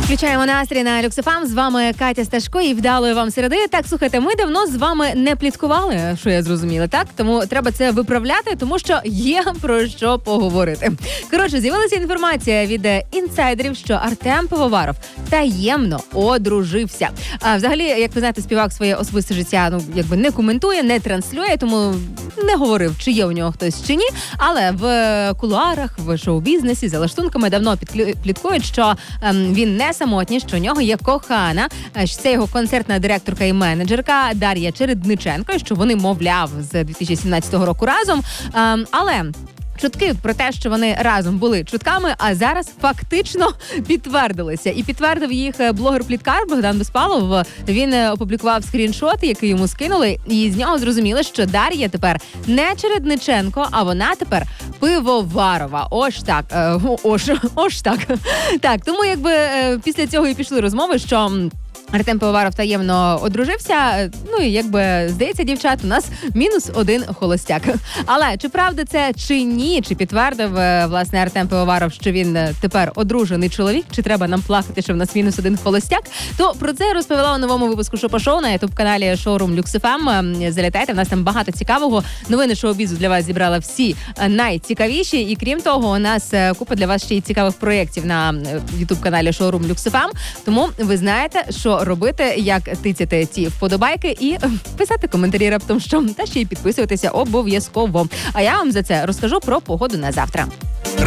Включаємо настрій на Люкс ФМ. З вами Катя Сташко і вдалої вам середи. Так, слухайте, ми давно з вами не пліткували, що я зрозуміла, так? Тому треба це виправляти, тому що є про що поговорити. Коротше, з'явилася інформація від інсайдерів, що Артем Пивоваров таємно одружився. А взагалі, як ви знаєте, співак своє особисте життя, не коментує, не транслює, тому не говорив, чи є у нього хтось чи ні. Але в кулуарах, в шоу-бізнесі, за лаштунками давно пліткують, що він не самотній, що у нього є кохана, що це його концертна директорка і менеджерка Дар'я Чередниченко, що вони, мовляв, з 2017 року разом. Але чутки про те, що вони разом були чутками, а зараз фактично підтвердилися. І підтвердив їх блогер-пліткар Богдан Безпалов. Він опублікував скріншоти, які йому скинули, і з нього зрозуміло, що Дар'я тепер не Чередниченко, а вона тепер Пивоварова. Ось так. Ось так. Так, тому після цього і пішли розмови, що Артем Пивоваров таємно одружився. Здається, дівчат, у нас -1 холостяк. Але чи правда це, чи ні? Чи підтвердив, власне, Артем Пивоваров, що він тепер одружений чоловік? Чи треба нам плакати, що в нас -1 холостяк? То про це я розповіла у новому випуску Шопо-шоу на ютуб-каналі Шоурум Люкс ФМ. Залітайте, в нас там багато цікавого. Новини шоу-бізу для вас зібрала всі найцікавіші. І крім того, у нас купа для вас ще й цікавих проєктів на ютуб-каналі Шоурум Люкс ФМ. Тому ви знаєте, що робити, як тицяти ці вподобайки і писати коментарі раптом що, та ще й підписуватися обов'язково. А я вам за це розкажу про погоду на завтра.